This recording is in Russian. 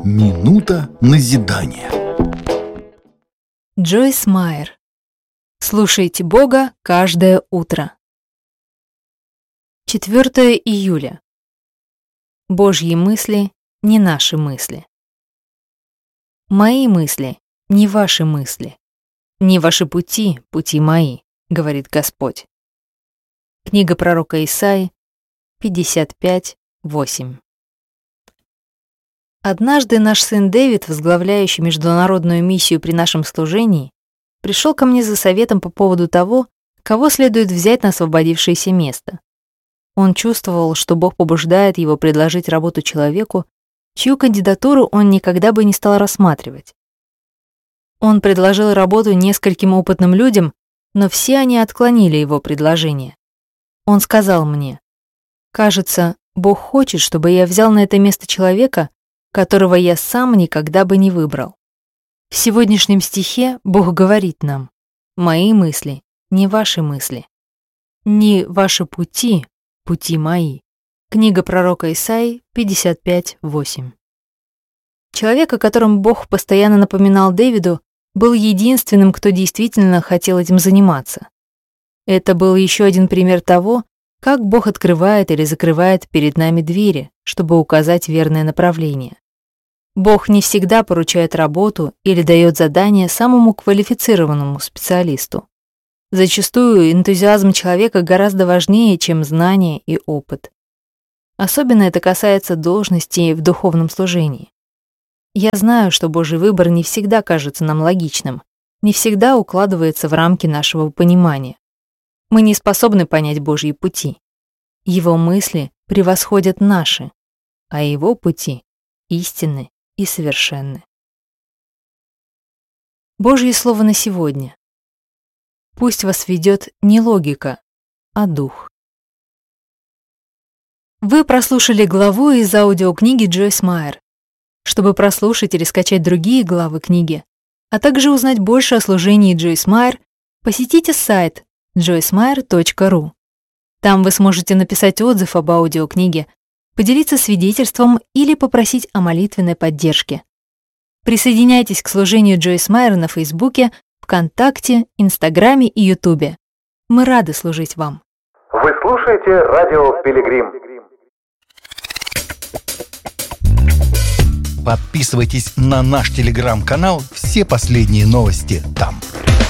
Минута назидания. Джойс Майер. Слушайте Бога каждое утро. 4 июля. Божьи мысли не наши мысли. Мои мысли не ваши мысли. Не ваши пути, пути мои, говорит Господь. Книга пророка Исаии, 55:8. Однажды наш сын Дэвид, возглавляющий международную миссию при нашем служении, пришел ко мне за советом по поводу того, кого следует взять на освободившееся место. Он чувствовал, что Бог побуждает его предложить работу человеку, чью кандидатуру он никогда бы не стал рассматривать. Он предложил работу нескольким опытным людям, но все они отклонили его предложение. Он сказал мне: «Кажется, Бог хочет, чтобы я взял на это место человека, которого я сам никогда бы не выбрал». В сегодняшнем стихе Бог говорит нам: «Мои мысли не ваши мысли. Не ваши пути, пути мои». Книга пророка Исаии, 55:8. Человек, о котором Бог постоянно напоминал Дэвиду, был единственным, кто действительно хотел этим заниматься. Это был еще один пример того, как Бог открывает или закрывает перед нами двери, чтобы указать верное направление. Бог не всегда поручает работу или дает задание самому квалифицированному специалисту. Зачастую энтузиазм человека гораздо важнее, чем знания и опыт. Особенно это касается должностей в духовном служении. Я знаю, что Божий выбор не всегда кажется нам логичным, не всегда укладывается в рамки нашего понимания. Мы не способны понять Божьи пути. Его мысли превосходят наши, а его пути истинны и совершенны. Божье слово на сегодня. Пусть вас ведет не логика, а дух. Вы прослушали главу из аудиокниги Джойс Майер. Чтобы прослушать или скачать другие главы книги, а также узнать больше о служении Джойс Майер, посетите сайт joycemeyer.ru. Там вы сможете написать отзыв об аудиокниге, поделиться свидетельством или попросить о молитвенной поддержке. Присоединяйтесь к служению Джойс Майер на Фейсбуке, ВКонтакте, Инстаграме и Ютубе. Мы рады служить вам. Вы слушаете радио Пилигрим. Подписывайтесь на наш телеграм-канал, все последние новости там.